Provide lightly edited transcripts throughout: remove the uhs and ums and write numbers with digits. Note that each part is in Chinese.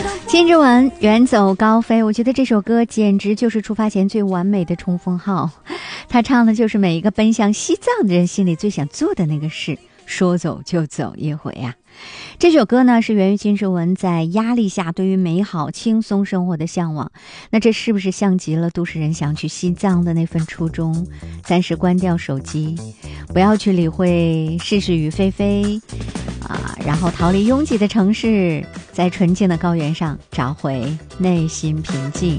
金志文远走高飞，我觉得这首歌简直就是出发前最完美的冲锋号。他唱的就是每一个奔向西藏的人心里最想做的那个事，说走就走一回啊。这首歌呢是源于金志文在压力下对于美好轻松生活的向往，那这是不是像极了都市人想去西藏的那份初衷？暂时关掉手机，不要去理会世事与非非然后逃离拥挤的城市，在纯净的高原上找回内心平静。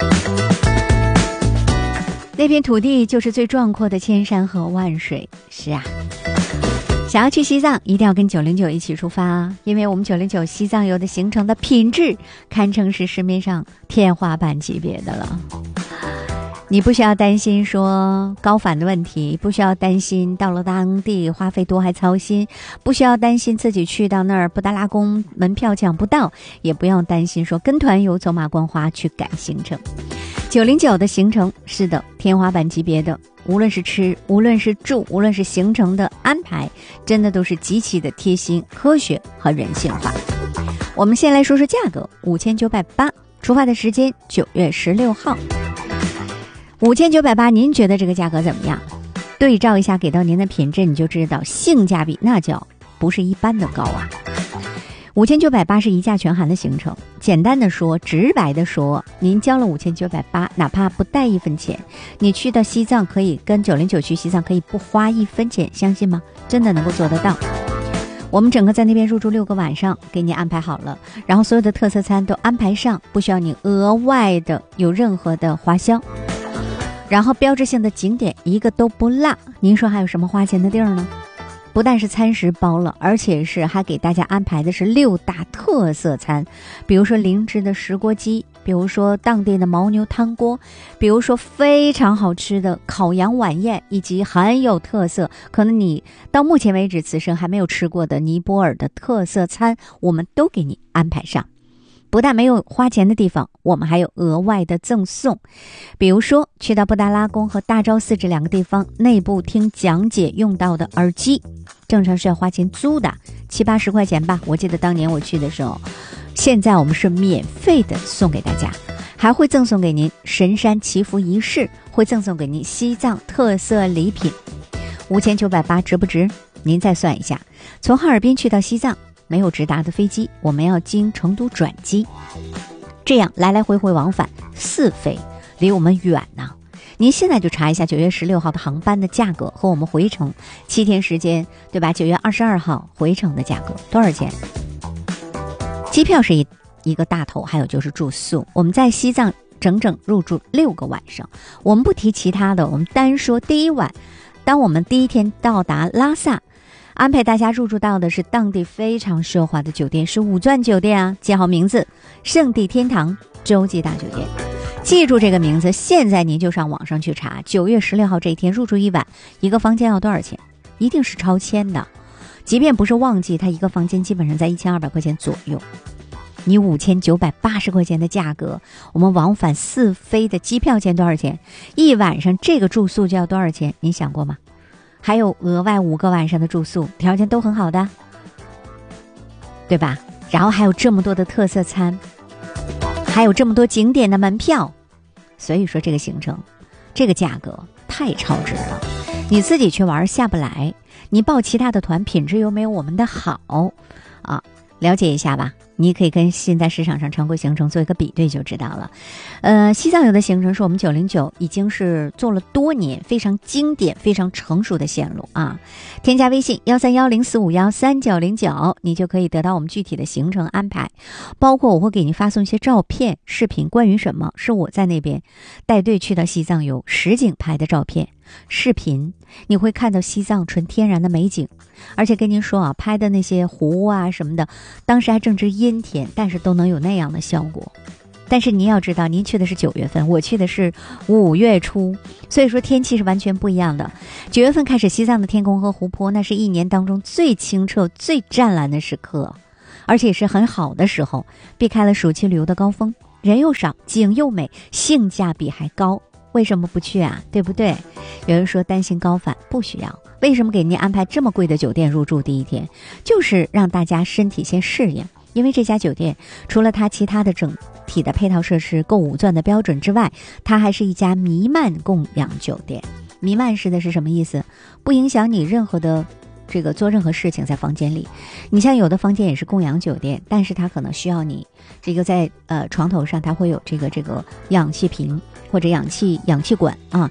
那片土地就是最壮阔的千山和万水。是啊，想要去西藏一定要跟909一起出发，因为我们909西藏游的行程的品质堪称是市面上天花板级别的了。你不需要担心说高反的问题，不需要担心到了当地花费多还操心，不需要担心自己去到那儿布达拉宫门票抢不到，也不用担心说跟团游走马观花去赶行程。909的行程是的，天花板级别的，无论是吃，无论是住，无论是行程的安排，真的都是极其的贴心、科学和人性化。我们先来说说价格，5980，出发的时间9月16号。5980，您觉得这个价格怎么样？对照一下给到您的品质，你就知道性价比那叫不是一般的高啊。5980是一价全含的行程，简单的说，直白的说，您交了5980，哪怕不带1分钱，你去到西藏可以跟909去西藏可以不花1分钱，相信吗？真的能够做得到。我们整个在那边入住6个晚上，给你安排好了，然后所有的特色餐都安排上，不需要你额外的有任何的花销。然后标志性的景点一个都不落，您说还有什么花钱的地儿呢？不但是餐食包了，而且是还给大家安排的是6大特色餐，比如说灵芝的石锅鸡，比如说当地的牦牛汤锅，比如说非常好吃的烤羊晚宴，以及很有特色，可能你到目前为止此生还没有吃过的尼泊尔的特色餐，我们都给你安排上。不但没有花钱的地方，我们还有额外的赠送，比如说去到布达拉宫和大昭寺这2个地方内部听讲解用到的耳机，正常是要花钱租的，70-80块钱吧，我记得当年我去的时候。现在我们是免费的送给大家，还会赠送给您神山祈福仪式，会赠送给您西藏特色礼品。5980值不值？您再算一下，从哈尔滨去到西藏没有直达的飞机，我们要经成都转机，这样来来回回往返4飞，离我们远呢。您现在就查一下9月16号的航班的价格和我们回程7天时间，对吧？9月22号回程的价格多少钱？机票是一个大头，还有就是住宿。我们在西藏整整入住6个晚上，我们不提其他的，我们单说第一晚，当我们第一天到达拉萨，安排大家入住到的是当地非常奢华的酒店，是5钻酒店啊，记好名字，圣地天堂洲际大酒店。记住这个名字，现在您就上网上去查，9月16号这一天入住1晚，一个房间要多少钱？一定是超千的，即便不是旺季，它一个房间基本上在1200块钱左右。你5980块钱的价格，我们往返4飞的机票钱多少钱？一晚上这个住宿就要多少钱？你想过吗？还有额外5个晚上的住宿，条件都很好的，对吧？然后还有这么多的特色餐，还有这么多景点的门票，所以说这个行程，这个价格太超值了，你自己去玩下不来，你报其他的团品质又没有我们的好啊，了解一下吧。你可以跟现在市场上常规行程做一个比对就知道了。西藏游的行程是我们909已经是做了多年，非常经典非常成熟的线路啊。添加微信13104513909，你就可以得到我们具体的行程安排，包括我会给您发送一些照片视频，关于什么是我在那边带队去到西藏游实景拍的照片视频，你会看到西藏纯天然的美景。而且跟您说啊，拍的那些湖啊什么的，当时还正值阴天，但是都能有那样的效果。但是您要知道，您去的是9月份，我去的是5月初，所以说天气是完全不一样的。9月份开始，西藏的天空和湖泊，那是一年当中最清澈最湛蓝的时刻，而且是很好的时候，避开了暑期旅游的高峰，人又少，景又美，性价比还高。为什么不去啊？对不对？有人说担心高反，不需要。为什么给您安排这么贵的酒店入住？第一天就是让大家身体先适应， 因为这家酒店除了它其他的整体的配套设施够5钻的标准之外，它还是一家弥漫供养酒店。弥漫式的是什么意思？不影响你任何的这个做任何事情在房间里。你像有的房间也是供养酒店，但是它可能需要你这个在床头上它会有这个氧气瓶或者氧气管啊，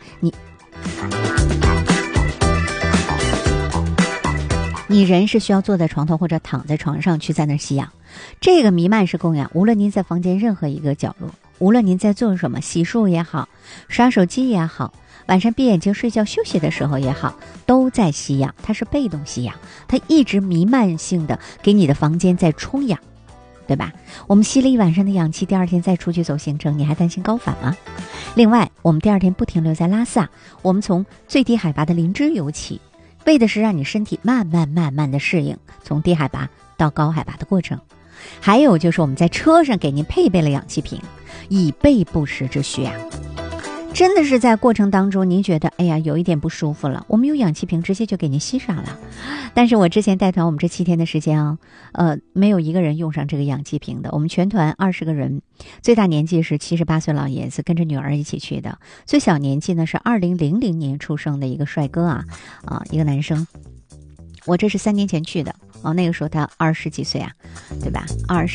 你人是需要坐在床头或者躺在床上去在那吸氧。这个弥漫式供氧，无论您在房间任何一个角落，无论您在做什么，洗漱也好，刷手机也好，晚上闭眼睛睡觉休息的时候也好，都在吸氧。它是被动吸氧，它一直弥漫性的给你的房间在充氧，对吧？我们吸了一晚上的氧气，第二天再出去走行程，你还担心高反吗？另外，我们第二天不停留在拉萨，我们从最低海拔的林芝游起，为的是让你身体慢慢的适应从低海拔到高海拔的过程。还有就是我们在车上给您配备了氧气瓶，以备不时之需啊。真的是在过程当中您觉得哎呀有一点不舒服了，我们有氧气瓶直接就给您吸上了。但是我之前带团我们这7天的时间没有一个人用上这个氧气瓶的。我们全团20个人，最大年纪是78岁老爷子，跟着女儿一起去的。最小年纪呢是2000年出生的一个帅哥一个男生。我这是3年前去的那个时候他20几岁啊，对吧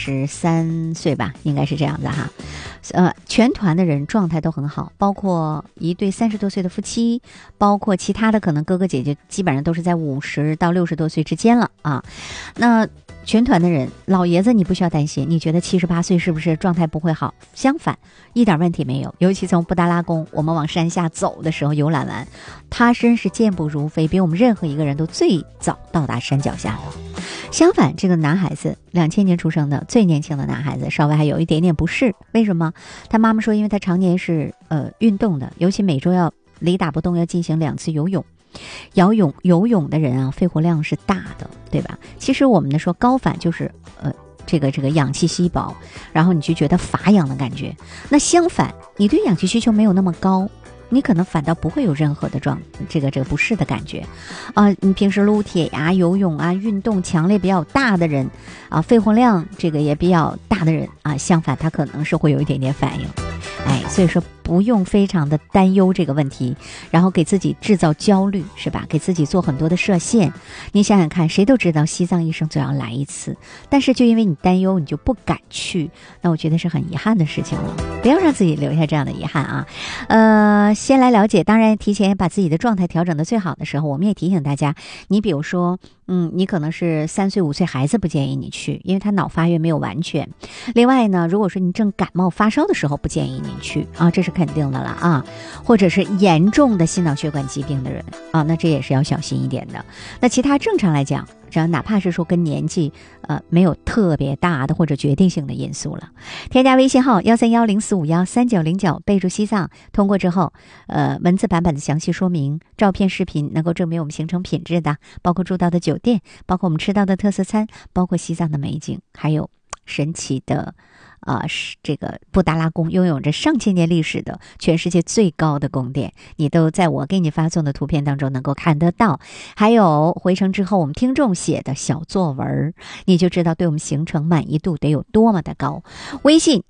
？23岁吧，应该是这样的哈。全团的人状态都很好，包括一对30多岁的夫妻，包括其他的可能哥哥姐姐，基本上都是在50到60多岁之间了啊。那全团的人，老爷子你不需要担心，你觉得78岁是不是状态不会好？相反，一点问题没有。尤其从布达拉宫我们往山下走的时候游览完，他真是健步如飞，比我们任何一个人都最早到达山脚下的。相反，这个男孩子2000年出生的最年轻的男孩子稍微还有一点点不适。为什么？他妈妈说因为他常年是运动的，尤其每周要雷打不动要进行2次游泳。游泳的人啊，肺活量是大的，对吧？其实我们说高反就是这个氧气稀薄，然后你就觉得乏氧的感觉。那相反，你对氧气需求没有那么高，你可能反倒不会有任何的这个不适的感觉你平时撸铁呀、游泳啊、运动强烈比较大的人肺活量这个也比较大的人相反他可能是会有一点点反应。所以说不用非常的担忧这个问题，然后给自己制造焦虑，是吧？给自己做很多的设限。你想想看，谁都知道西藏一生总要来一次，但是就因为你担忧，你就不敢去，那我觉得是很遗憾的事情了。不要让自己留下这样的遗憾啊。先来了解，当然提前把自己的状态调整的最好的时候，我们也提醒大家，你比如说你可能是3岁5岁孩子不建议你去，因为他脑发育没有完全。另外呢，如果说你正感冒发烧的时候不建议你去这是肯定的了或者是严重的心脑血管疾病的人那这也是要小心一点的。那其他正常来讲，只要哪怕是说跟年纪没有特别大的或者决定性的因素了，添加微信号13104513909，备注西藏，通过之后文字版本的详细说明，照片视频能够证明我们行程品质的，包括住到的酒店，包括我们吃到的特色餐，包括西藏的美景，还有神奇的这个布达拉宫，拥有着上千年历史的全世界最高的宫殿，你都在我给你发送的图片当中能够看得到。还有回程之后我们听众写的小作文，你就知道对我们行程满意度得有多么的高。微信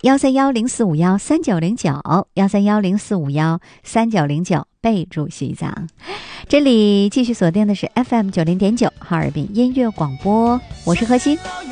13104513909，13104513909，备注西藏。这里继续锁定的是 FM 90.9哈尔滨音乐广播，我是何欣，